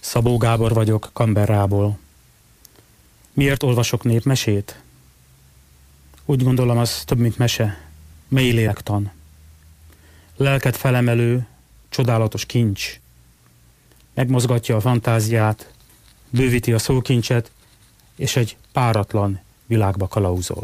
Szabó Gábor vagyok, Canberrából. Miért olvasok népmesét? Úgy gondolom, az több, mint mese, mély lélektan. Lelket felemelő, csodálatos kincs. Megmozgatja a fantáziát, bővíti a szókincset, és egy páratlan világba kalauzol.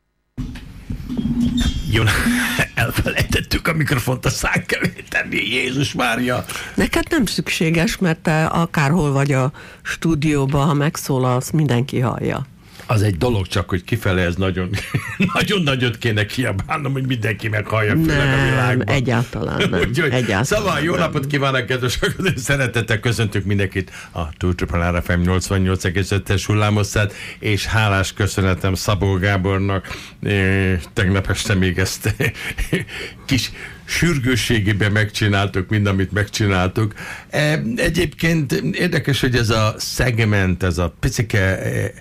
Jó, elfelejtettük a mikrofont a szánk elé tenni, Jézus Mária! Neked nem szükséges, mert te akárhol vagy a stúdióban, ha megszólalsz, mindenki hallja. Az egy dolog csak, hogy kifele ez nagyon nagyot kéne kiabálnom, hogy mindenki meghallja, főleg a világban. Egyáltalán nem. Egyáltalán szóval jó napot kívánok, kedvesek! Szeretettel köszöntünk mindenkit a Túltripalán FM 88,5-es hullámosszát, és hálás köszönetem Szabó Gábornak. Tegnap este még ezt kis sürgősségében megcsináltuk, mind amit megcsináltuk. Egyébként érdekes, hogy ez a szegment, ez a picike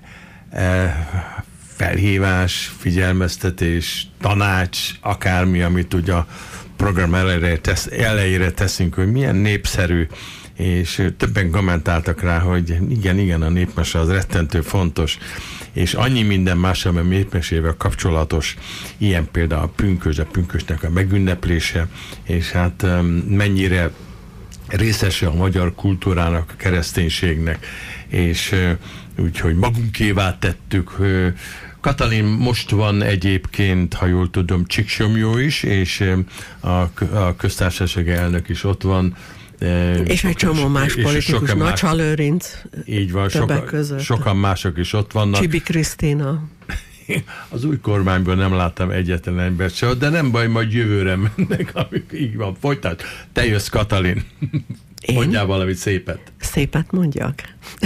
felhívás, figyelmeztetés, tanács, akármi, amit ugye a program elejére teszünk, hogy milyen népszerű, és többen kommentáltak rá, hogy igen, a népmese az rettentő fontos, és annyi minden más, ami a népmesével kapcsolatos, ilyen például a pünkösnek a megünneplése, és hát mennyire részese a magyar kultúrának, a kereszténységnek, és úgyhogy magunkévá tettük. Katalin, most van egyébként, ha jól tudom, Csíksomlyó is, és a köztársaság elnök is ott van. És egy csomó más politikus, Nacsa Lőrinc, így van, sokan mások is ott vannak. Csibi Krisztina. Az új kormányban nem láttam egyetlen embert se, de nem baj, majd jövőre mennek, amikor így van. Folytat. Te jössz, Katalin. Mondjál valamit szépet. Szépet mondjak?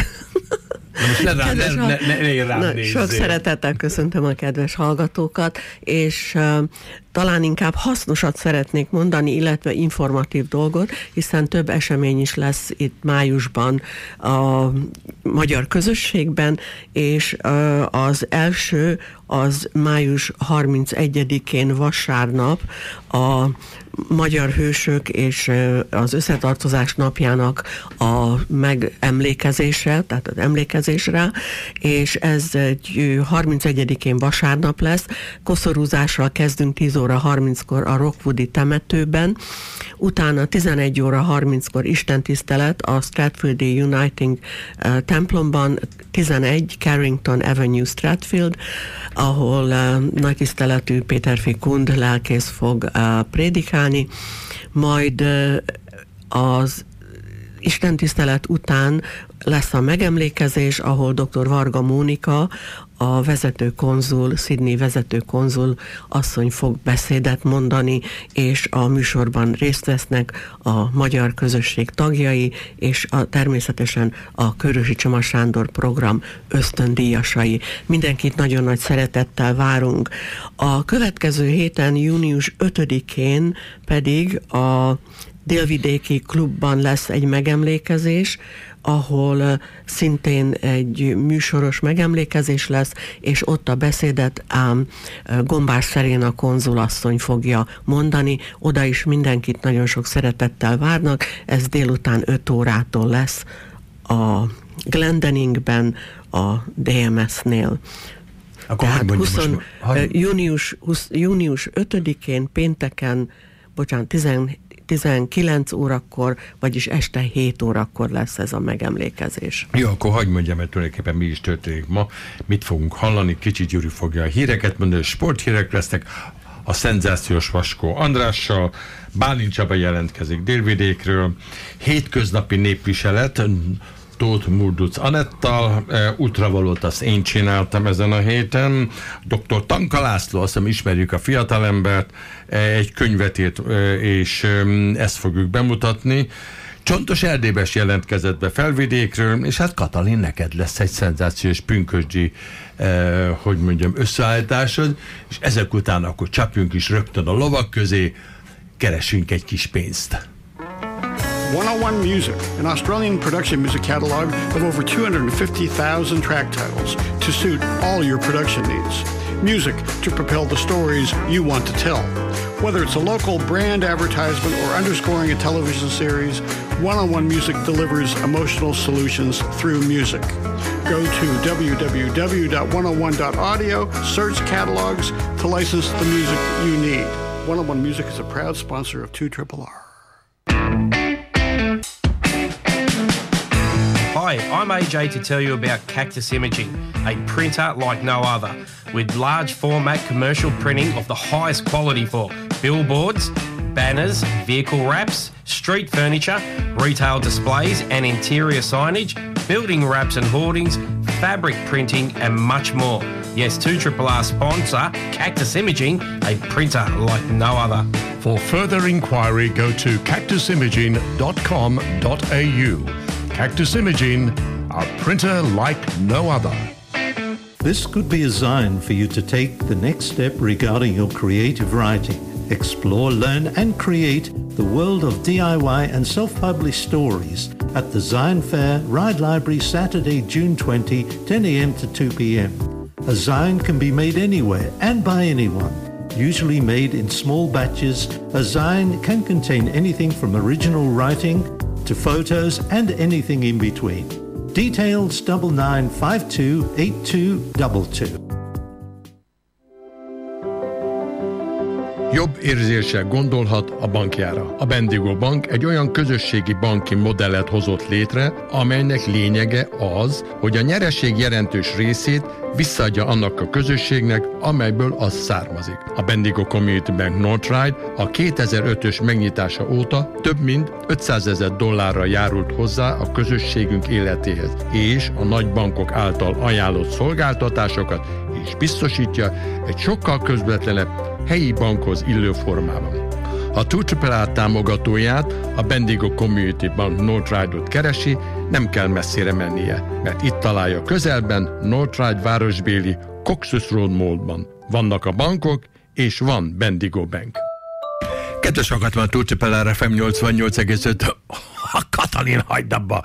Sok szeretettel köszöntöm a kedves hallgatókat, és talán inkább hasznosat szeretnék mondani, illetve informatív dolgot, hiszen több esemény is lesz itt májusban a magyar közösségben, és az első az május 31-én vasárnap a Magyar Hősök és az Összetartozás napjának a megemlékezésre, tehát az emlékezésre, és ez egy 31-én vasárnap lesz. Koszorúzással kezdünk 10 óra 30-kor a Rockwoodi temetőben, utána 11 óra 30-kor istentisztelet a Stratfieldi Uniting templomban, 11 Carrington Avenue, Stratfield, ahol nagy tiszteletű Péterfi Kund lelkész fog prédikálni, majd az istentisztelet után lesz a megemlékezés, ahol dr. Varga Mónika, a vezető konzul, Sydney vezető konzul asszony fog beszédet mondani, és a műsorban részt vesznek a magyar közösség tagjai, és természetesen a Körösi Csoma Sándor program ösztöndíjasai. Mindenkit nagyon nagy szeretettel várunk. A következő héten, június 5-én pedig a Délvidéki Klubban lesz egy megemlékezés, ahol szintén egy műsoros megemlékezés lesz, és ott a beszédet Gombás Szeréna konzulasszony fogja mondani. Oda is mindenkit nagyon sok szeretettel várnak. Ez délután 5 órától lesz a Glendeningben, a DMS-nél. Tehát június 5-én pénteken, 19 órakor, vagyis este 7 órakor lesz ez a megemlékezés. Jó, akkor hagyd mondjam, mert tulajdonképpen mi is történik ma. Mit fogunk hallani? Kicsi Gyuri fogja a híreket mondani, sporthírek lesznek, a szenzációs Vaskó Andrással, Bálint Csaba jelentkezik Délvidékről, hétköznapi népviselet, Tóth Murduc Anettal, ultravalót azt én csináltam ezen a héten, dr. Tanka László, azt hiszem ismerjük a fiatalembert, egy könyvet írt, és ezt fogjuk bemutatni. Csontos Erdélybes jelentkezett be Felvidékről, és hát Katalin, neked lesz egy szenzációs pünkösdi, összeállításod, és ezek után akkor csapjunk is rögtön a lovak közé, keresünk egy kis pénzt. 101 Music, an Australian production music catalog of over 250,000 track titles to suit all your production needs. Music to propel the stories you want to tell. Whether it's a local brand advertisement or underscoring a television series, One-on-One Music delivers emotional solutions through music. Go to www.101.audio, search catalogs to license the music you need. One-on-One Music is a proud sponsor of 2RRR. Hi, I'm AJ to tell you about Cactus Imaging, a printer like no other, with large format commercial printing of the highest quality for billboards, banners, vehicle wraps, street furniture, retail displays and interior signage, building wraps and hoardings, fabric printing and much more. Yes, 2RRR sponsor Cactus Imaging, a printer like no other. For further inquiry, go to cactusimaging.com.au. Cactus Imaging, a printer like no other. This could be a sign for you to take the next step regarding your creative writing. Explore, learn and create the world of DIY and self-published stories at the Zion Fair, Ride Library, Saturday, June 20, 10 a.m. to 2 p.m. A Zion can be made anywhere and by anyone. Usually made in small batches, a Zion can contain anything from original writing to photos and anything in between. Details 99528222. Jobb érzéssel gondolhat a bankjára. A Bendigo Bank egy olyan közösségi banki modellet hozott létre, amelynek lényege az, hogy a nyereség jelentős részét visszaadja annak a közösségnek, amelyből az származik. A Bendigo Community Bank Northride a 2005-ös megnyitása óta több mint $500,000 járult hozzá a közösségünk életéhez, és a nagy bankok által ajánlott szolgáltatásokat is biztosítja egy sokkal közvetlenebb helyi bankhoz illő formában. Ha 2RRR támogatóját, a Bendigo Community Bank Northride-ot keresi, nem kell messzire mennie, mert itt találja közelben Northride városbéli Coxus Road Mallban. Vannak a bankok, és van Bendigo Bank. Kedves hallgatók, 2RRR FM 88,5. Katalin, hagyd abba!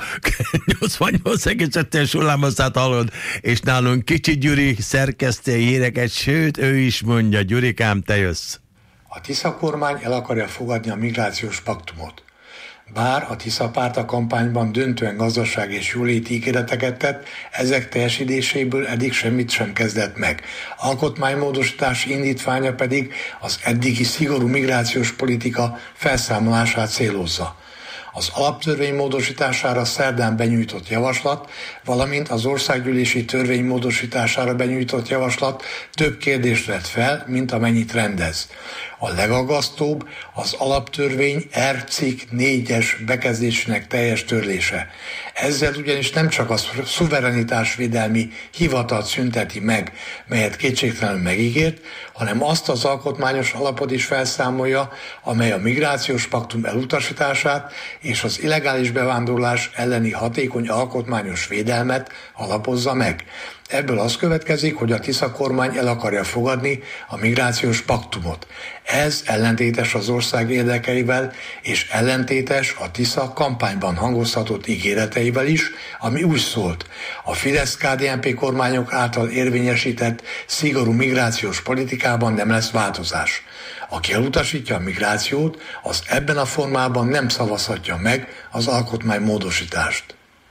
88,5-es hullámosztát hallod, és nálunk Kicsi Gyuri szerkesztő híreket, sőt, ő is mondja, Gyurikám, te jössz. A Tisza kormány el akarja fogadni a migrációs paktumot. Bár a Tisza párt a kampányban döntően gazdaság és jóléti ígéreteket tett, ezek teljesítéséből eddig semmit sem kezdett meg. Alkotmánymódosítási indítványa pedig az eddigi szigorú migrációs politika felszámolását célozza. Az alaptörvény módosítására szerdán benyújtott javaslat, valamint az országgyűlési törvény módosítására benyújtott javaslat több kérdést vett fel, mint amennyit rendez. A legaggasztóbb az alaptörvény R cikk 4-es bekezdésének teljes törlése. Ezzel ugyanis nem csak a szuverenitásvédelmi hivatalt szünteti meg, melyet kétségtelenül megígért, hanem azt az alkotmányos alapot is felszámolja, amely a migrációs paktum elutasítását és az illegális bevándorlás elleni hatékony alkotmányos védelmet alapozza meg. Ebből az következik, hogy a Tisza kormány el akarja fogadni a migrációs paktumot. Ez ellentétes az ország érdekeivel, és ellentétes a Tisza kampányban hangoztatott ígéreteivel is, ami úgy szólt: a Fidesz-KDNP kormányok által érvényesített szigorú migrációs politikában nem lesz változás. Aki elutasítja a migrációt, az ebben a formában nem szavazhatja meg az alkotmánymódosítást.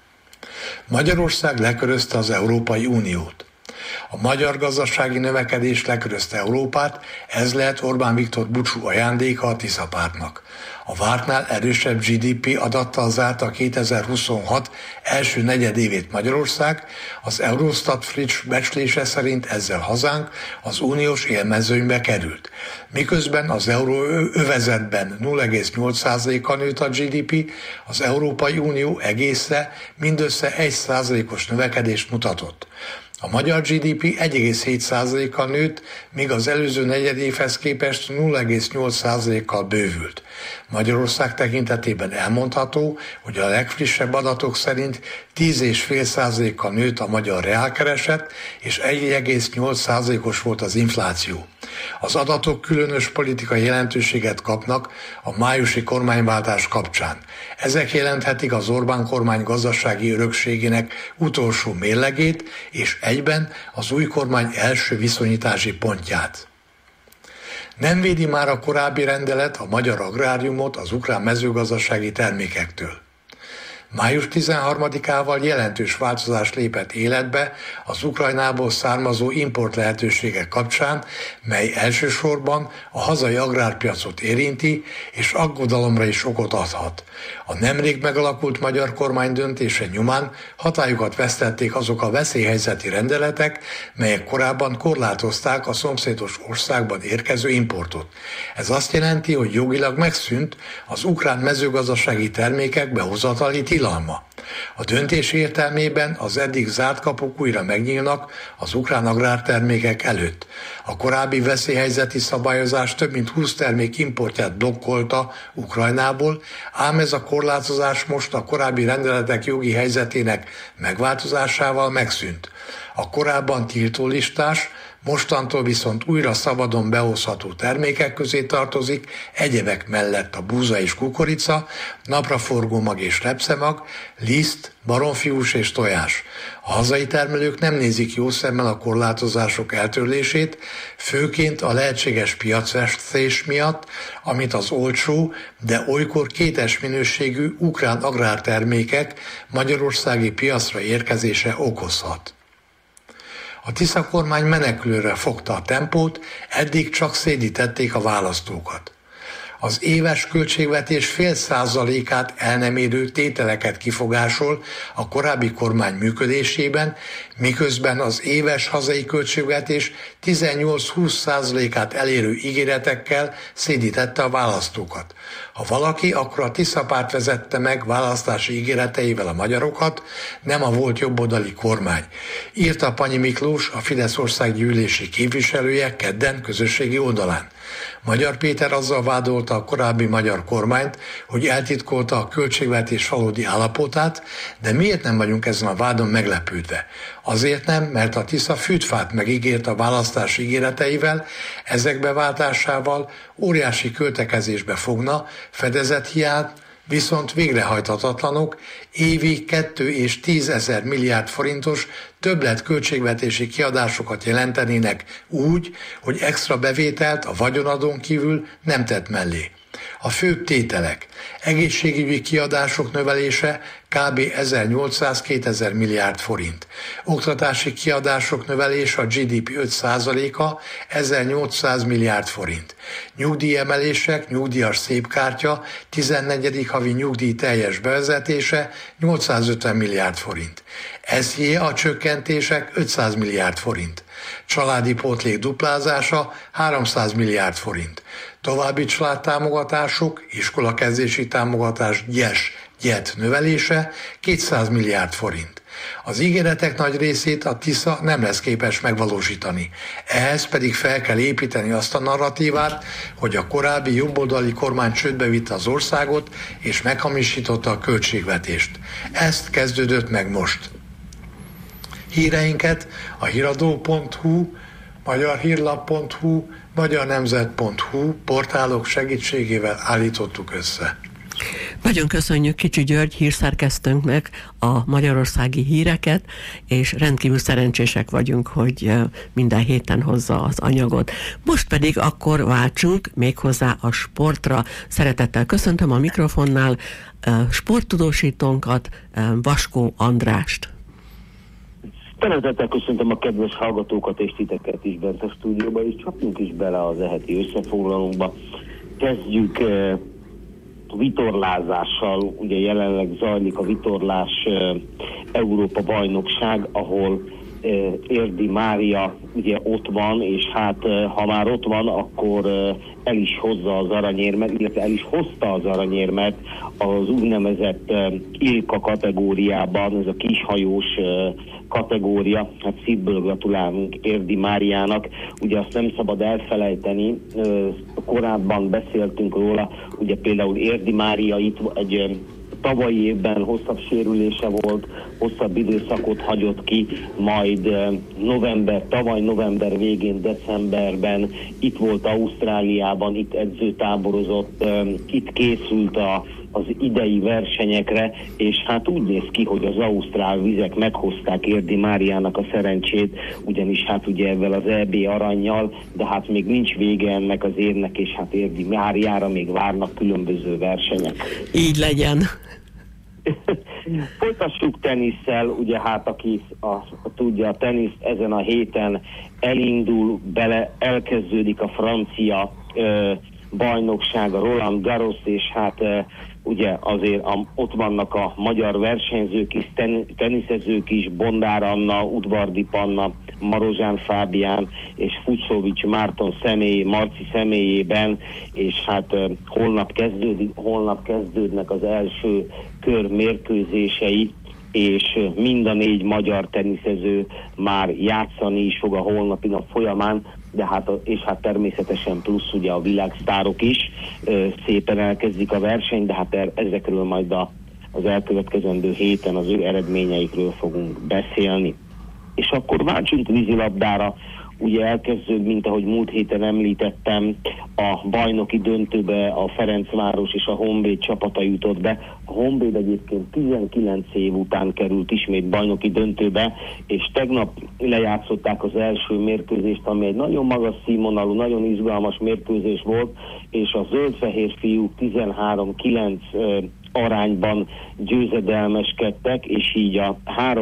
Magyarország lekörözte az Európai Uniót. A magyar gazdasági növekedés lekörözte Európát, ez lehet Orbán Viktor búcsú ajándéka a Tisza pártnak. A vártnál erősebb GDP adattal zárta 2026 első negyedévét Magyarország, az Eurostat friss becslése szerint ezzel hazánk az uniós élmezőnybe került. Miközben az euróövezetben 0,8%-kal nőtt a GDP, az Európai Unió egésze mindössze 1%-os növekedést mutatott. A magyar GDP 1,7%-kal nőtt, míg az előző negyedévhez képest 0,8%-kal bővült. Magyarország tekintetében elmondható, hogy a legfrissebb adatok szerint 10,5%-kal nőtt a magyar reálkereset, és 1,8%-os volt az infláció. Az adatok különös politikai jelentőséget kapnak a májusi kormányváltás kapcsán. Ezek jelenthetik az Orbán kormány gazdasági örökségének utolsó mérlegét, és egyben az új kormány első viszonyítási pontját. Nem védi már a korábbi rendelet a magyar agráriumot az ukrán mezőgazdasági termékektől. Május 13-ával jelentős változás lépett életbe az Ukrajnából származó import lehetőségek kapcsán, mely elsősorban a hazai agrárpiacot érinti, és aggodalomra is okot adhat. A nemrég megalakult magyar kormány döntése nyomán hatályukat vesztették azok a veszélyhelyzeti rendeletek, melyek korábban korlátozták a szomszédos országban érkező importot. Ez azt jelenti, hogy jogilag megszűnt az ukrán mezőgazdasági termékek behozatali tilalma. A döntés értelmében az eddig zárt kapuk újra megnyílnak az ukrán agrártermékek előtt. A korábbi veszélyhelyzeti szabályozás több mint 20 termék importját blokkolta Ukrajnából, ám ez a korlátozás most a korábbi rendeletek jogi helyzetének megváltozásával megszűnt. A korábban tiltólistás, mostantól viszont újra szabadon behozható termékek közé tartozik, egyebek mellett a búza és kukorica, napraforgó mag és repszemag, liszt, baromfihús és tojás. A hazai termelők nem nézik jó szemmel a korlátozások eltörlését, főként a lehetséges piacvesztés miatt, amit az olcsó, de olykor kétes minőségű ukrán agrártermékek magyarországi piacra érkezése okozhat. A Tisza kormány menekülőre fogta a tempót, eddig csak szédítették a választókat. Az éves költségvetés 0,5%-át el nem érő tételeket kifogásol a korábbi kormány működésében, miközben az éves hazai költségvetés 18-20%-át elérő ígéretekkel szédítette a választókat. Ha valaki, akkor a Tisza párt vezette meg választási ígéreteivel a magyarokat, nem a volt jobboldali kormány. Írta Panyi Miklós, a Fidesz országgyűlési képviselője kedden közösségi oldalán. Magyar Péter azzal vádolta a korábbi magyar kormányt, hogy eltitkolta a költségvetés valódi állapotát, de miért nem vagyunk ezen a vádon meglepődve? Azért nem, mert a Tisza fűtfát megígért a választási ígéreteivel, ezek beváltásával óriási költekezésbe fogna, fedezethiány viszont végrehajthatatlanok, évi 2 és 10 000 milliárd forintos többlet költségvetési kiadásokat jelentenének úgy, hogy extra bevételt a vagyonadón kívül nem tett mellé. A főbb tételek: egészségügyi kiadások növelése kb. 1800-2000 milliárd forint. Oktatási kiadások növelése a GDP 5%-a 1800 milliárd forint. Nyugdíjemelések, nyugdíjas szépkártya, 14. havi nyugdíj teljes bevezetése 850 milliárd forint. SZIA csökkentések 500 milliárd forint. Családi pótlék duplázása 300 milliárd forint. További családtámogatások, iskolakezdési támogatás GYES növelése 200 milliárd forint. Az ígéretek nagy részét a Tisza nem lesz képes megvalósítani. Ehhez pedig fel kell építeni azt a narratívát, hogy a korábbi jobboldali kormány csődbe vitte az országot és meghamisította a költségvetést. Ezt kezdődött meg most. Híreinket a híradó.hu, magyarhírlap.hu, magyarnemzet.hu portálok segítségével állítottuk össze. Nagyon köszönjük Kicsi György hírszerkesztőnknek a magyarországi híreket, és rendkívül szerencsések vagyunk, hogy minden héten hozza az anyagot. Most pedig akkor váltsunk méghozzá a sportra. Szeretettel köszöntöm a mikrofonnál sporttudósítónkat, Vaskó Andrást. Szeretettel köszöntöm a kedves hallgatókat és titeket is bent a stúdióba, és csapjunk is bele az eheti összefoglalónkba. Kezdjük vitorlázással. Ugye jelenleg zajlik a vitorlás Európa bajnokság, ahol Érdi Mária ugye ott van, és hát ha már ott van, akkor el is hozza az aranyérmet, illetve el is hozta az aranyérmet az úgynevezett Ilka kategóriában, ez a kishajós kategória. Hát szívből gratulálunk Érdi Máriának. Ugye azt nem szabad elfelejteni, korábban beszéltünk róla, ugye például Érdi Mária itt egy tavalyi évben hosszabb sérülése volt, hosszabb időszakot hagyott ki, majd tavaly november végén, decemberben itt volt Ausztráliában, itt edzőtáborozott, itt készült az idei versenyekre, és hát úgy néz ki, hogy az ausztrál vizek meghozták Érdi Máriának a szerencsét, ugyanis hát ugye ezzel az EB arannyal, de hát még nincs vége ennek az évnek, és hát Érdi Máriára még várnak különböző versenyek. Így legyen. Folytassuk tenisszel, ugye hát aki tudja a teniszt, ezen a héten elkezdődik a francia bajnokság, a Roland Garros, és hát ugye azért ott vannak a magyar versenyzők is, teniszezők is, Bondár Anna, Udvardi Panna, Marozsán Fábián és Fucsovics Márton Marci személyében, és hát holnap kezdődnek az első kör mérkőzései, és mind a 4 magyar teniszező már játszani is fog a holnapi nap folyamán, de hát természetesen plusz ugye a világsztárok is szépen elkezdik a versenyt, de hát ezekről majd az elkövetkezendő héten az ő eredményeikről fogunk beszélni. És akkor váltsunk vízilabdára, ugye elkezdőd, mint ahogy múlt héten említettem, a bajnoki döntőbe a Ferencváros és a Honvéd csapata jutott be. A Honvéd egyébként 19 év után került ismét bajnoki döntőbe, és tegnap lejátszották az első mérkőzést, ami egy nagyon magas színvonalú, nagyon izgalmas mérkőzés volt, és a zöld-fehér fiúk 13-9 arányban győzedelmeskedtek, és így a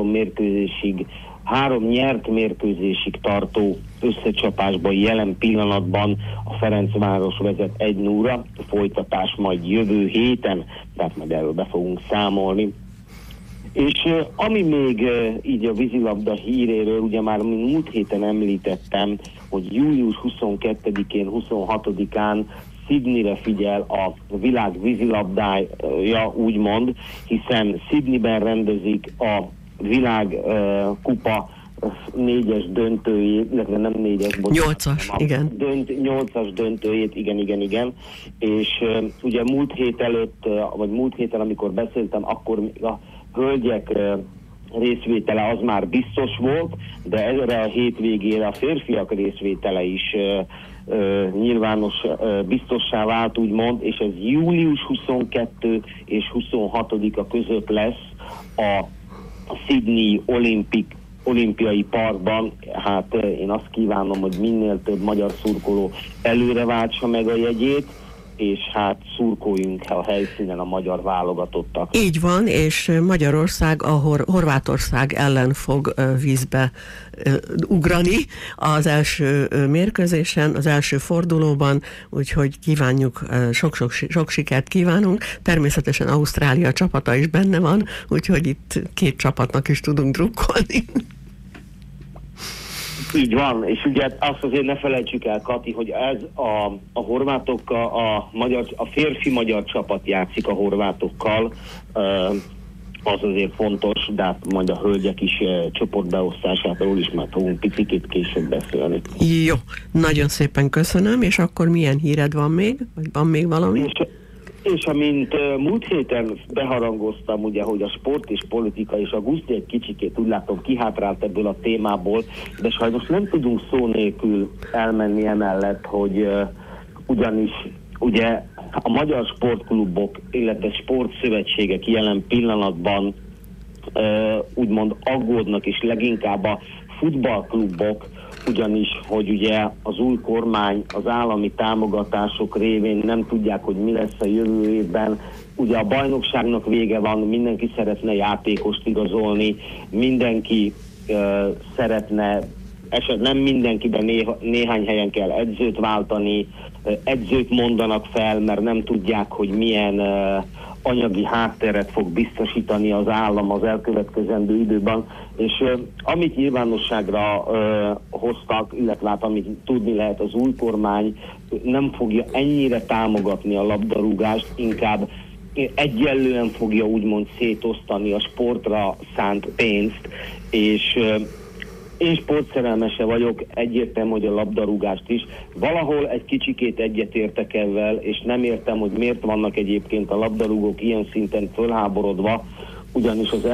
3 nyert mérkőzésig tartó összecsapásban jelen pillanatban a Ferencváros vezet 1-0-ra, a folytatás majd jövő héten, tehát majd erről be fogunk számolni. És ami még így a vízilabda híréről, ugye már múlt héten említettem, hogy július 22-én, 26-án Sydneyre figyel a világ vízilabdája, úgymond, hiszen Sydneyben rendezik a világkupa 4-es döntőjét, illetve nem 4-es, 8-as, igen. 8-as döntőjét, igen. És ugye múlt héten, amikor beszéltem, akkor a hölgyek részvétele az már biztos volt, de erre a hétvégére a férfiak részvétele is nyilvános biztossá vált, úgymond, és ez július 22 és 26-a között lesz a Sydney olimpiai parkban. Hát én azt kívánom, hogy minél több magyar szurkoló előre váltsa meg a jegyét, és hát szurkoljunk a helyszínen a magyar válogatottak. Így van, és Magyarország a Horvátország ellen fog vízbe ugrani az első mérkőzésen, az első fordulóban, úgyhogy kívánjuk, sok sikert kívánunk. Természetesen Ausztrália csapata is benne van, úgyhogy itt 2 csapatnak is tudunk drukkolni. Így van, és ugye azt azért ne felejtsük el, Kati, hogy ez a horvátokkal, a férfi magyar csapat játszik a horvátokkal, az azért fontos, de hát majd a hölgyek is csoportbeosztásáról is már fogunk picit később beszélni. Jó, nagyon szépen köszönöm, és akkor milyen híred van még? Vagy van még valami? És amint múlt héten beharangoztam, ugye, hogy a sport és politika és a Guszti egy kicsikét úgy látom kihátrált ebből a témából, de sajnos nem tudunk szó nélkül elmenni emellett, hogy ugyanis ugye a magyar sportklubok, illetve sportszövetségek jelen pillanatban úgymond aggódnak, és leginkább a futballklubok, ugyanis, hogy ugye az új kormány az állami támogatások révén nem tudják, hogy mi lesz a jövő évben. Ugye a bajnokságnak vége van, mindenki szeretne játékost igazolni, mindenki szeretne, nem mindenki, de néhány helyen kell edzőt váltani, edzőt mondanak fel, mert nem tudják, hogy milyen anyagi hátteret fog biztosítani az állam az elkövetkezendő időben, és amit nyilvánosságra hoztak, illetve hát amit tudni lehet, az új kormány nem fogja ennyire támogatni a labdarúgást, inkább egyenlően fogja úgymond szétosztani a sportra szánt pénzt, és én sportszerelmese vagyok, egyértelmű, hogy a labdarúgást is. Valahol egy kicsikét egyetértek ezzel, és nem értem, hogy miért vannak egyébként a labdarúgók ilyen szinten fölháborodva, ugyanis az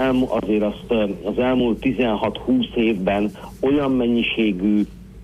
elmúlt 16-20 évben olyan mennyiségű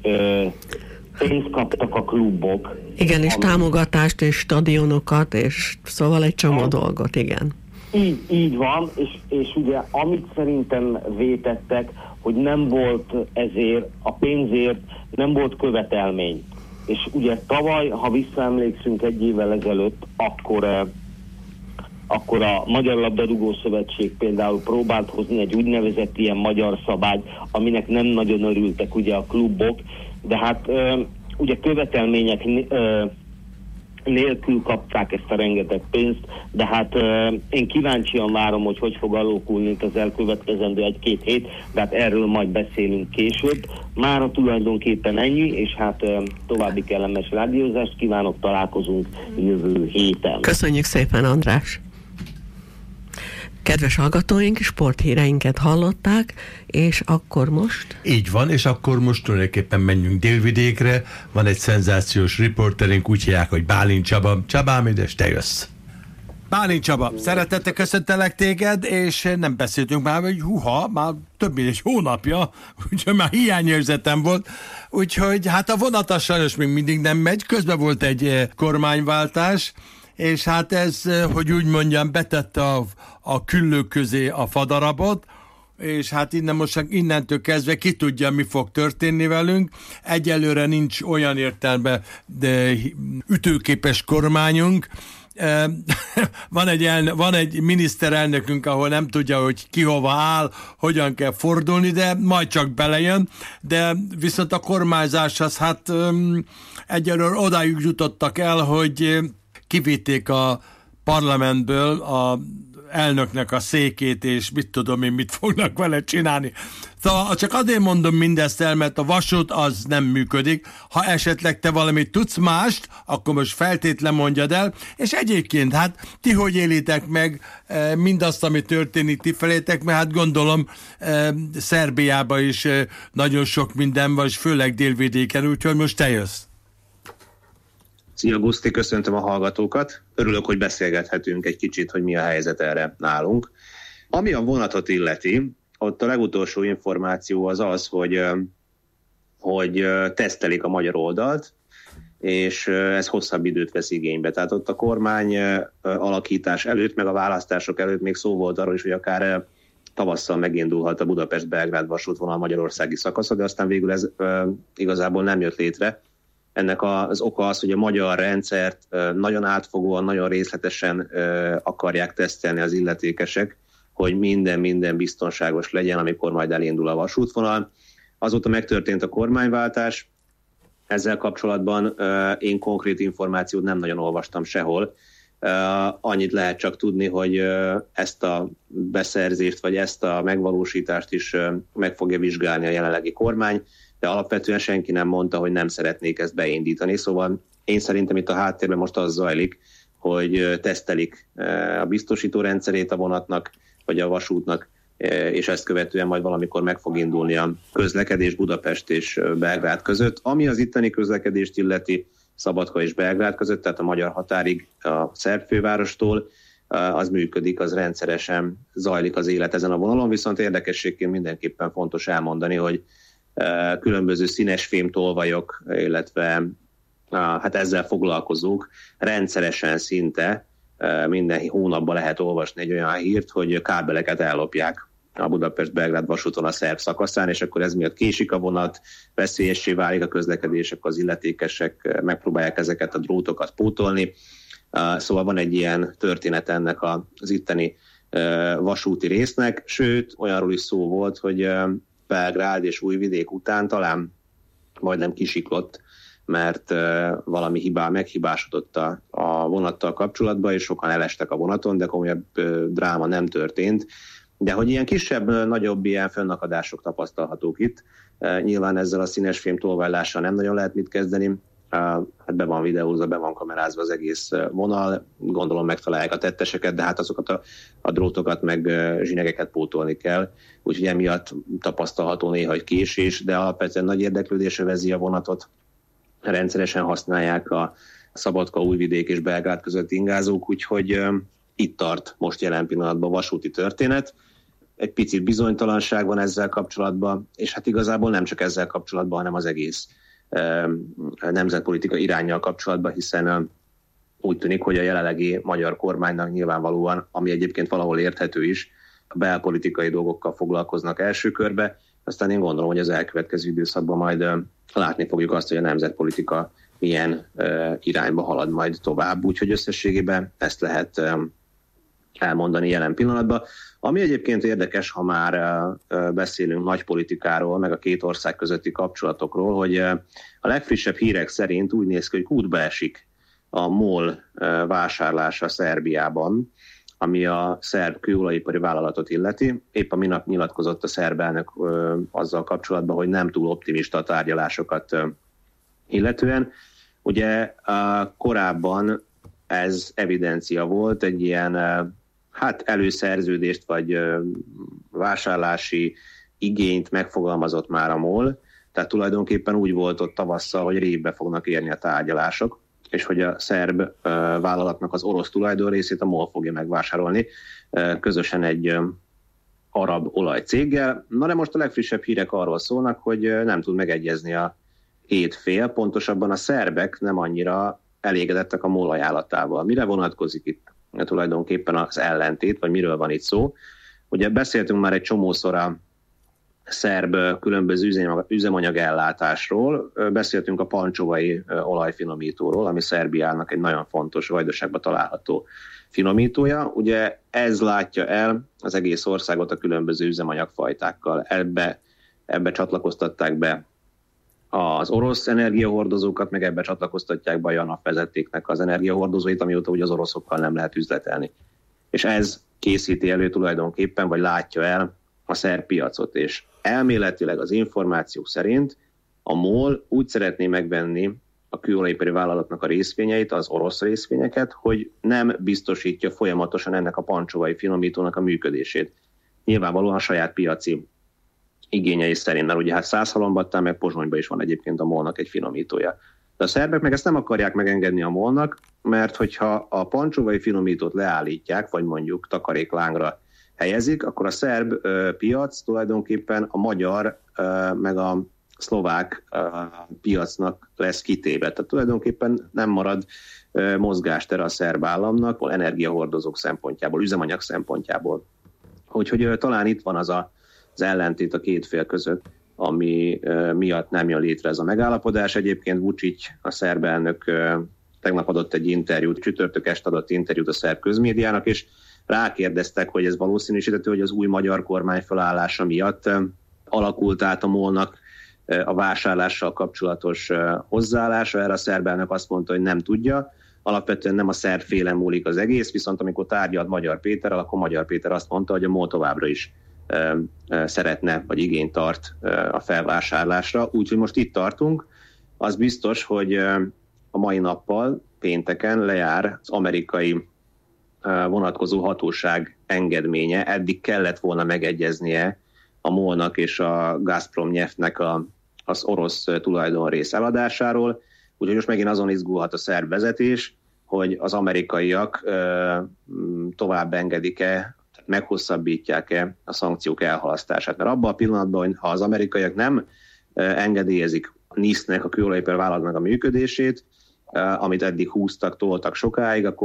pénzt kaptak a klubok. Igen, és támogatást, és stadionokat, és szóval egy csomó dolgot, igen. Így van, és ugye amit szerintem vétettek, hogy nem volt ezért, a pénzért nem volt követelmény. És ugye tavaly, ha visszaemlékszünk 1 évvel ezelőtt, akkor a Magyar Labdarúgó Szövetség például próbált hozni egy úgynevezett ilyen magyar szabályt, aminek nem nagyon örültek ugye a klubok, de hát ugye követelmények nélkül kapták ezt a rengeteg pénzt, de hát én kíváncsian várom, hogy fog alakulni itt az elkövetkezendő 1-2 hét, de hát erről majd beszélünk később. Mára tulajdonképpen ennyi, és hát további kellemes rádiózást kívánok, találkozunk jövő héten. Köszönjük szépen, András! Kedves hallgatóink, sporthíreinket hallották, és akkor most? Így van, és akkor most tulajdonképpen menjünk Délvidékre. Van egy szenzációs riporterünk, úgy hívják, hogy Bálint Csaba. Csabám, és te jössz. Bálint Csaba, szeretettel köszöntelek téged, és nem beszéltünk már, hogy már több mint egy hónapja, úgyhogy már hiányérzetem volt, úgyhogy hát a vonat sajnos még mindig nem megy, közben volt egy kormányváltás, és hát ez, hogy úgy mondjam, betette a küllők közé a fadarabot, és hát innentől kezdve ki tudja, mi fog történni velünk. Egyelőre nincs olyan értelemben ütőképes kormányunk. Van egy miniszterelnökünk, ahol nem tudja, hogy ki hova áll, hogyan kell fordulni, de majd csak belejön, de viszont a kormányzáshoz hát egyelőre odáig jutottak el, hogy kivitték a parlamentből a elnöknek a székét, és mit tudom én, mit fognak vele csinálni. Szóval csak azért mondom mindezt el, mert a vasút az nem működik. Ha esetleg te valamit tudsz mást, akkor most feltétlen mondjad el, és egyébként hát ti hogy élitek meg mindazt, ami történik ti felétek, mert hát gondolom Szerbiában is nagyon sok minden van, és főleg Délvidéken, úgyhogy most te jössz. Szia Guszti, köszöntöm a hallgatókat. Örülök, hogy beszélgethetünk egy kicsit, hogy mi a helyzet erre nálunk. Ami a vonatot illeti, ott a legutolsó információ az, hogy tesztelik a magyar oldalt, és ez hosszabb időt vesz igénybe. Tehát ott a kormány alakítás előtt, meg a választások előtt még szó volt arról is, hogy akár tavasszal megindulhat a Budapest-Belgrád vasútvonal magyarországi szakasza, de aztán végül ez igazából nem jött létre. Ennek az oka az, hogy a magyar rendszert nagyon átfogóan, nagyon részletesen akarják tesztelni az illetékesek, hogy minden biztonságos legyen, amikor majd elindul a vasútvonal. Azóta megtörtént a kormányváltás, ezzel kapcsolatban én konkrét információt nem nagyon olvastam sehol. Annyit lehet csak tudni, hogy ezt a beszerzést, vagy ezt a megvalósítást is meg fogja vizsgálni a jelenlegi kormány, de alapvetően senki nem mondta, hogy nem szeretnék ezt beindítani. Szóval én szerintem itt a háttérben most az zajlik, hogy tesztelik a biztosító rendszerét a vonatnak, vagy a vasútnak, és ezt követően majd valamikor meg fog indulni a közlekedés Budapest és Belgrád között. Ami az itteni közlekedést illeti Szabadka és Belgrád között, tehát a magyar határig a szerb fővárostól, az működik, az rendszeresen zajlik az élet ezen a vonalon, viszont érdekességként mindenképpen fontos elmondani, hogy különböző színes fémtolvajok, illetve hát ezzel foglalkozók rendszeresen szinte minden hónapban lehet olvasni egy olyan hírt, hogy kábeleket ellopják a Budapest-Belgrád vasúton a szerb szakaszán, és akkor ez miatt késik a vonat, veszélyessé válik a közlekedés, akkor az illetékesek megpróbálják ezeket a drótokat pótolni. Szóval van egy ilyen történet ennek az itteni vasúti résznek, sőt, olyanról is szó volt, hogy Belgrád és Újvidék után talán majdnem kisiklott, mert valami meghibásodott a vonattal kapcsolatban, és sokan elestek a vonaton, de komolyabb dráma nem történt. De hogy ilyen kisebb, nagyobb ilyen fönnakadások tapasztalhatók itt, nyilván ezzel a színes fém tolvajlással nem nagyon lehet mit kezdeni, hát be van videózva, be van kamerázva az egész vonal, gondolom megtalálják a tetteseket, de hát azokat a drótokat meg zsinegeket pótolni kell, úgyhogy emiatt tapasztalható néha egy késés, de alapvetően nagy érdeklődésre vezi a vonatot, rendszeresen használják a Szabadka, Újvidék és Belgrád között ingázók, úgyhogy itt tart most jelen pillanatban a vasúti történet. Egy picit bizonytalanság van ezzel kapcsolatban, és hát igazából nem csak ezzel kapcsolatban, hanem az egész nemzetpolitika iránnyal kapcsolatban, hiszen úgy tűnik, hogy a jelenlegi magyar kormánynak nyilvánvalóan, ami egyébként valahol érthető is, a belpolitikai dolgokkal foglalkoznak első körbe, aztán én gondolom, hogy az elkövetkező időszakban majd látni fogjuk azt, hogy a nemzetpolitika milyen irányba halad majd tovább, úgyhogy összességében ezt lehet elmondani jelen pillanatban. Ami egyébként érdekes, ha már beszélünk nagy politikáról, meg a két ország közötti kapcsolatokról, hogy a legfrissebb hírek szerint úgy néz ki, hogy kútba esik a MOL vásárlása Szerbiában, ami a szerb kőolajipari vállalatot illeti. Épp a minap nyilatkozott a szerb elnök azzal kapcsolatban, hogy nem túl optimista a tárgyalásokat illetően. Ugye korábban ez evidencia volt, egy ilyen előszerződést vagy vásárlási igényt megfogalmazott már a MOL, tehát tulajdonképpen úgy volt ott tavasszal, hogy régbe fognak érni a tárgyalások, és hogy a szerb vállalatnak az orosz tulajdonrészét a MOL fogja megvásárolni közösen egy arab olajcéggel. Na de most a legfrissebb hírek arról szólnak, hogy nem tud megegyezni a két fél, pontosabban a szerbek nem annyira elégedettek a MOL ajánlatával. Mire vonatkozik itt tulajdonképpen az ellentét, vagy miről van itt szó? Ugye beszéltünk már egy csomószor a szerb különböző üzemanyagellátásról, beszéltünk a pancsovai olajfinomítóról, ami Szerbiának egy nagyon fontos Vajdaságban található finomítója. Ugye ez látja el az egész országot a különböző üzemanyagfajtákkal. Ebbe csatlakoztatták be az orosz energiahordozókat, meg ebbe csatlakoztatják be a JANAF vezetéknek az energiahordozóit, amióta ugye az oroszokkal nem lehet üzletelni. És ez készíti elő tulajdonképpen, vagy látja el a szerb piacot, és elméletileg az információk szerint a MOL úgy szeretné megvenni a kőolajipari vállalatnak a részvényeit, az orosz részvényeket, hogy nem biztosítja folyamatosan ennek a pancsovai finomítónak a működését. Nyilvánvalóan a saját piaci igényei szerint, mert ugye Szászhalombattán meg Pozsonyban is van egyébként a MOL-nak egy finomítója. De a szerbek meg ezt nem akarják megengedni a MOL-nak, mert hogyha a pancsovai finomítót leállítják, vagy mondjuk takaréklángra helyezik, akkor a szerb piac tulajdonképpen a magyar meg a szlovák piacnak lesz kitéve. Tehát tulajdonképpen nem marad mozgástere a szerb államnak, energiahordozók szempontjából, üzemanyag szempontjából. Úgyhogy talán itt van az ellentét a két fél között, ami miatt nem jön létre ez a megállapodás. Egyébként Vučić, a szerb elnök tegnap adott egy interjút, csütörtök este adott interjút a szerb közmédiának, és rákérdeztek, hogy ez valószínűsíthető, hogy az új magyar kormány felállása miatt alakult át a MOL-nak a vásárlással kapcsolatos hozzáállása. Erre a szerb elnök azt mondta, hogy nem tudja. Alapvetően nem a szerb félen múlik az egész, viszont amikor tárgyalt Magyar Péterrel, akkor Magyar Péter azt mondta, hogy a MOL továbbra is szeretne, vagy igényt tart a felvásárlásra. Úgyhogy most itt tartunk. Az biztos, hogy a mai nappal, pénteken lejár az amerikai vonatkozó hatóság engedménye. Eddig kellett volna megegyeznie a MOL-nak és a Gazprom Nyeftnek az orosz tulajdonrész eladásáról. Úgyhogy most megint azon izgulhat a szerb vezetés, hogy az amerikaiak tovább engedik-e, meghosszabbítják-e a szankciók elhalasztását. Mert abban a pillanatban, hogy ha az amerikaiak nem engedélyezik a NISZ-nek, a kőolajipari vállalatnak a működését, amit eddig húztak, toltak sokáig, akkor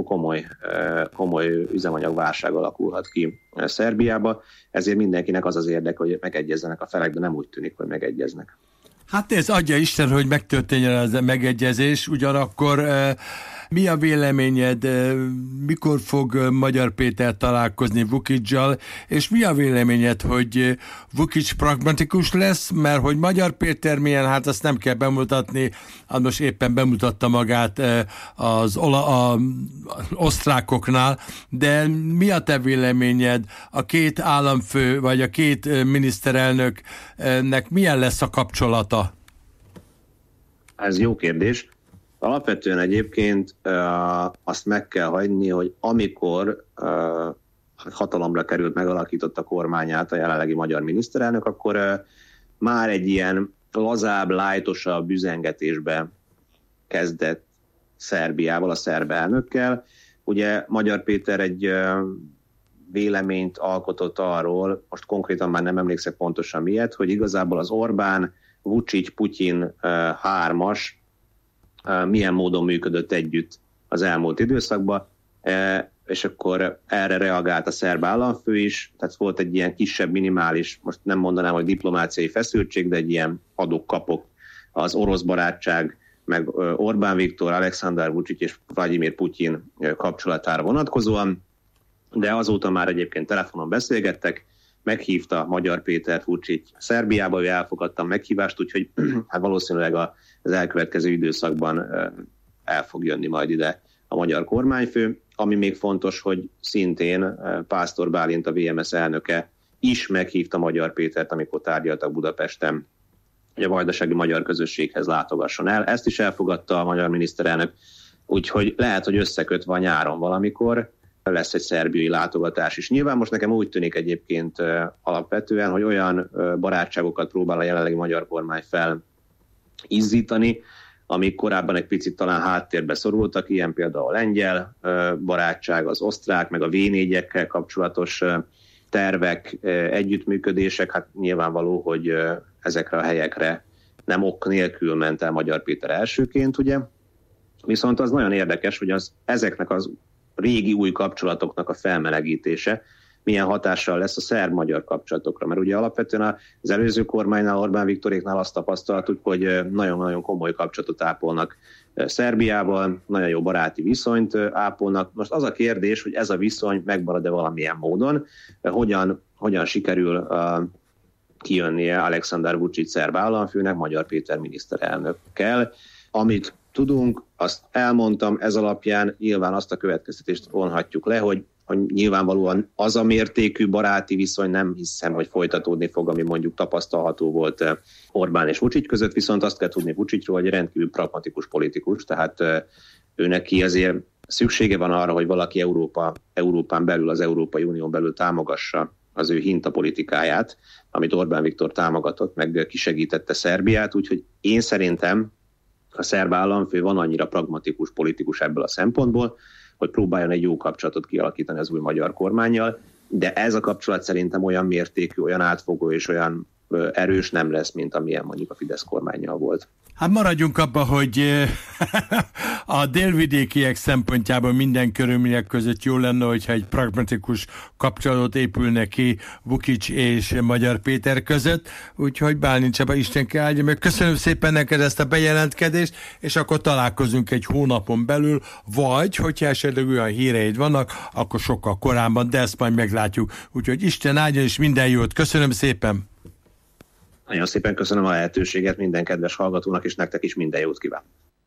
komoly üzemanyagválság alakulhat ki Szerbiába. Ezért mindenkinek az az érdek, hogy megegyezzenek a felek, de nem úgy tűnik, hogy megegyeznek. Hát ez adja Isten, hogy megtörténjen ez a megegyezés, ugyanakkor mi a véleményed, mikor fog Magyar Péter találkozni Vučićsal, és mi a véleményed, hogy Vučić pragmatikus lesz, mert hogy Magyar Péter milyen, hát azt nem kell bemutatni, most éppen bemutatta magát az osztrákoknál, de mi a te véleményed, a két államfő, vagy a két miniszterelnöknek milyen lesz a kapcsolata? Ez jó kérdés. Alapvetően egyébként azt meg kell hagyni, hogy amikor hatalomra került, megalakította kormányát a jelenlegi magyar miniszterelnök, akkor már egy ilyen lazább, lájtosabb üzengetésbe kezdett Szerbiával, a szerb elnökkel. Ugye Magyar Péter egy véleményt alkotott arról, most konkrétan már nem emlékszek pontosan miért, hogy igazából az Orbán, Vučić, Putyin hármas milyen módon működött együtt az elmúlt időszakban, és akkor erre reagált a szerb államfő is, tehát volt egy ilyen kisebb, minimális, most nem mondanám, hogy diplomáciai feszültség, de egy ilyen adok-kapok az orosz barátság, meg Orbán Viktor, Alexander Vučić és Vladimir Putyin kapcsolatára vonatkozóan. de azóta már egyébként telefonon beszélgettek, meghívta Magyar Péter Vučić Szerbiába, ő elfogadta a meghívást, úgyhogy hát valószínűleg az elkövetkező időszakban el fog jönni majd ide a magyar kormányfő. Ami még fontos, hogy szintén Pásztor Bálint, a VMS elnöke is meghívta Magyar Pétert, amikor tárgyaltak Budapesten, hogy a vajdasági magyar közösséghez látogasson el. Ezt is elfogadta a magyar miniszterelnök, úgyhogy lehet, hogy összekötve a nyáron valamikor lesz egy szerbiai látogatás is. Nyilván most nekem úgy tűnik egyébként alapvetően, hogy olyan barátságokat próbál a jelenlegi magyar kormány felizzítani, amik korábban egy picit talán háttérbe szorultak, ilyen például a lengyel barátság, az osztrák, meg a V4-ekkel kapcsolatos tervek, együttműködések. Hát nyilvánvaló, hogy ezekre a helyekre nem ok nélkül ment el Magyar Péter elsőként, ugye? Viszont az nagyon érdekes, hogy ezeknek az régi új kapcsolatoknak a felmelegítése milyen hatással lesz a szerb-magyar kapcsolatokra. Mert ugye alapvetően az előző kormánynál, Orbán Viktoréknál azt tapasztaltuk, hogy nagyon-nagyon komoly kapcsolatot ápolnak Szerbiával, nagyon jó baráti viszonyt ápolnak. Most az a kérdés, hogy ez a viszony megmarad-e valamilyen módon, hogyan sikerül kijönnie Aleksandar Vučić szerb államfőnek, Magyar Péter miniszterelnökkel. Amit tudunk, azt elmondtam, ez alapján nyilván azt a következtetést vonhatjuk le, hogy nyilvánvalóan az a mértékű baráti viszony nem hiszem, hogy folytatódni fog, ami mondjuk tapasztalható volt Orbán és Vučić között, viszont azt kell tudni Vučićról, hogy rendkívül pragmatikus politikus, tehát ő neki azért szüksége van arra, hogy valaki Európán belül, az Európai Unión belül támogassa az ő hintapolitikáját, amit Orbán Viktor támogatott, meg kisegítette Szerbiát, úgyhogy én szerintem a szerb államfő van annyira pragmatikus politikus ebből a szempontból, hogy próbáljon egy jó kapcsolatot kialakítani az új magyar kormánnyal, de ez a kapcsolat szerintem olyan mértékű, olyan átfogó és olyan erős nem lesz, mint amilyen mondjuk a Fidesz kormánnyal volt. Hát maradjunk abba, hogy a délvidékiek szempontjából minden körülmények között jó lenne, hogyha egy pragmatikus kapcsolatot épülne ki Vučić és Magyar Péter között, úgyhogy Bálint Csaba, Isten áldja meg. Köszönöm szépen neked ezt a bejelentkezést, és akkor találkozunk egy hónapon belül, vagy, hogyha esetleg olyan híreid vannak, akkor sokkal korábban, de ezt majd meglátjuk. Úgyhogy Isten áldja, és minden jót. Köszönöm szépen! Nagyon szépen köszönöm a lehetőséget minden kedves hallgatónak, és nektek is minden jót kívánok.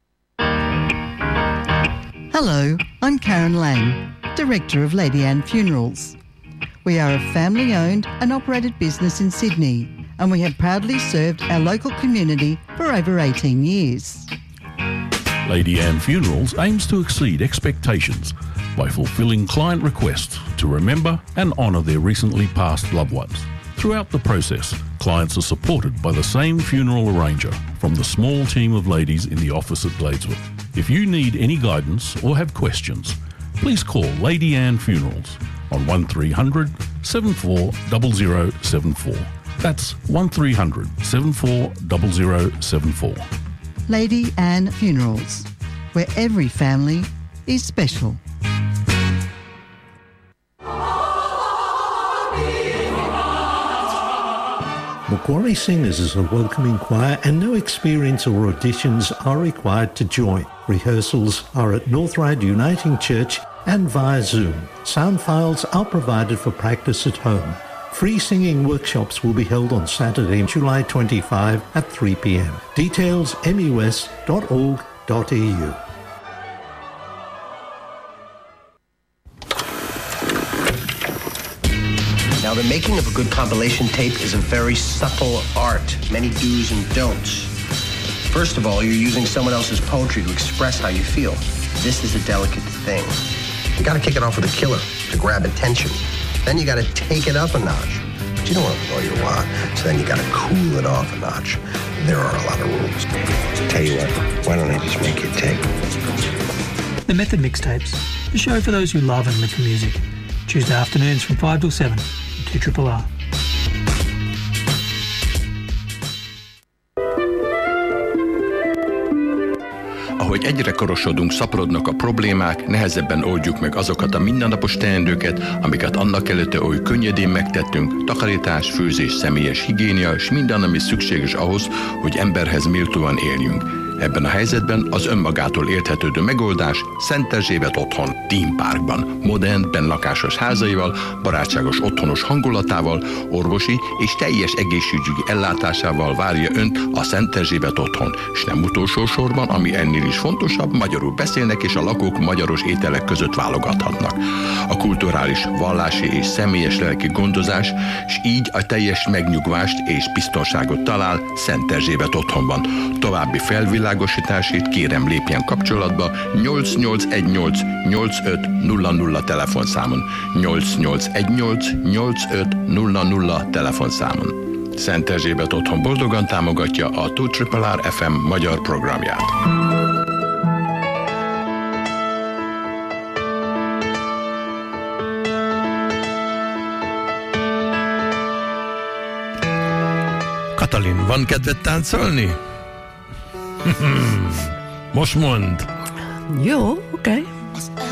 Hello, I'm Karen Lang, Director of Lady Anne Funerals. We are a family-owned and operated business in Sydney, and we have proudly served our local community for over 18 years. Lady Anne Funerals aims to exceed expectations by fulfilling client requests to remember and honour their recently passed loved ones. Throughout the process, clients are supported by the same funeral arranger from the small team of ladies in the office at Bladeswood. If you need any guidance or have questions, please call Lady Anne Funerals on 1300 74 0074. That's 1300 74 0074. Lady Anne Funerals, where every family is special. Macquarie Singers is a welcoming choir and no experience or auditions are required to join. Rehearsals are at North Ryde Uniting Church and via Zoom. Sound files are provided for practice at home. Free singing workshops will be held on Saturday, July 25 at 3 p.m. Details mus.org.au. Now, the making of a good compilation tape is a very subtle art, many do's and don'ts. First of all, you're using someone else's poetry to express how you feel. This is a delicate thing. You gotta kick it off with a killer to grab attention. Then you gotta take it up a notch. But you don't want to blow your wad, so then you gotta cool it off a notch. There are a lot of rules. Tell you what, why don't I just make you a tape? The Method Mixtapes, a show for those who love and live for music. Tuesday afternoons from 5 till 7. 2RRR. Ahogy egyre korosodunk, szaporodnak a problémák, nehezebben oldjuk meg azokat a mindennapos teendőket, amiket annak előtte oly könnyedén megtettünk, takarítás, főzés, személyes higiénia, és minden, ami szükséges ahhoz, hogy emberhez méltóan éljünk. Ebben a helyzetben az önmagától érthetődő megoldás Szent Erzsébet otthon, Theme Parkban, modern, bennlakásos házaival, barátságos otthonos hangulatával, orvosi és teljes egészségügyi ellátásával várja önt a Szent Erzsébet otthon, és nem utolsó sorban, ami ennél is fontosabb, magyarul beszélnek és a lakók magyaros ételek között válogathatnak. A kulturális, vallási és személyes lelki gondozás, és így a teljes megnyugvást és biztonságot talál Szent Erzsébet otthonban. További felvilágosításért kérem lépjen kapcsolatba 8818 8500 telefonszámon, 8818 8500 telefonszámon. Szent Erzsébet otthon boldogan támogatja a 2RRR FM magyar programját. Katalin, van kedved táncolni? Most mondd! Jó, oké. Az